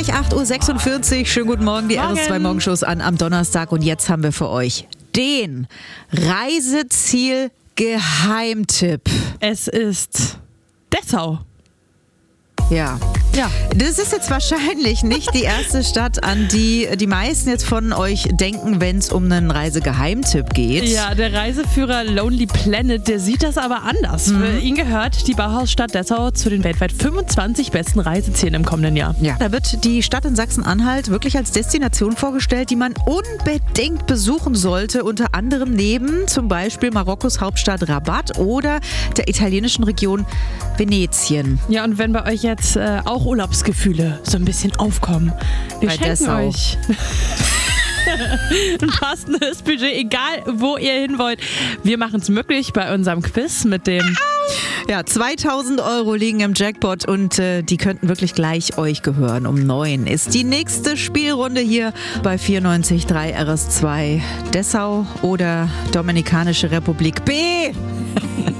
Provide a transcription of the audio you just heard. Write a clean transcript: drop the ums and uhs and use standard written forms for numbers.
Gleich 8.46 Uhr. Schönen guten Morgen, die Morgen. RS2 Morgenshows an am Donnerstag. Und jetzt haben wir für euch den Reiseziel-Geheimtipp. Es ist Dessau. Ja. Das ist jetzt wahrscheinlich nicht die erste Stadt, an die die meisten jetzt von euch denken, wenn es um einen Reisegeheimtipp geht. Ja, der Reiseführer Lonely Planet, der sieht das aber anders. Für ihn gehört die Bauhausstadt Dessau zu den weltweit 25 besten Reisezielen im kommenden Jahr. Ja, da wird die Stadt in Sachsen-Anhalt wirklich als Destination vorgestellt, die man unbedingt besuchen sollte. Unter anderem neben zum Beispiel Marokkos Hauptstadt Rabat oder der italienischen Region Venetien. Ja, und wenn bei euch jetzt auch Urlaubsgefühle so ein bisschen aufkommen, wir Bei schenken Dessau. euch ein passendes Budget, egal wo ihr hin wollt. Wir machen es möglich bei unserem Quiz mit dem... Ja, 2.000 € liegen im Jackpot und die könnten wirklich gleich euch gehören. Um 9 ist die nächste Spielrunde hier bei 94.3 RS2. Dessau oder Dominikanische Republik B.